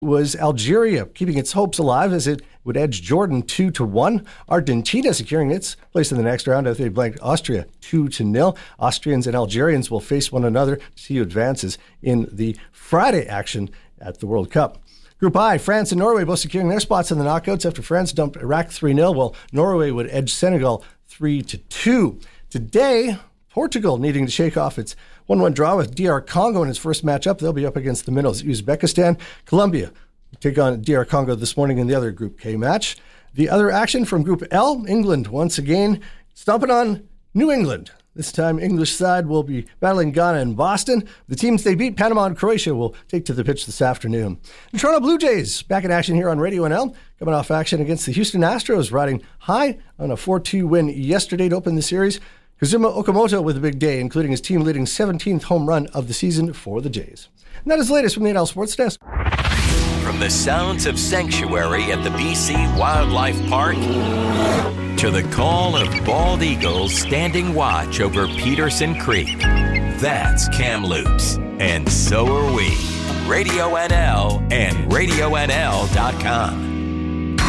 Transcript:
was Algeria, keeping its hopes alive as it would edge Jordan 2-1. Argentina securing its place in the next round after they blanked Austria 2-0. Austrians and Algerians will face one another to see who advances in the Friday action at the World Cup. Group I, France and Norway both securing their spots in the knockouts after France dumped Iraq 3-0, while Norway would edge Senegal 3-2. Today, Portugal needing to shake off its 1-1 draw with DR Congo in its first matchup. They'll be up against the minnows Uzbekistan. Colombia take on DR Congo this morning in the other Group K match. The other action from Group L, England once again stomping on New England. This time, English side will be battling Ghana and Boston. The teams they beat, Panama and Croatia, will take to the pitch this afternoon. The Toronto Blue Jays back in action here on Radio NL, coming off action against the Houston Astros, riding high on a 4-2 win yesterday to open the series. Kazuma Okamoto with a big day, including his team-leading 17th home run of the season for the Jays. And that is the latest from the NL Sports Desk. From the sounds of sanctuary at the BC Wildlife Park to the call of bald eagles standing watch over Peterson Creek. That's Kamloops, and so are we. Radio NL and RadioNL.com.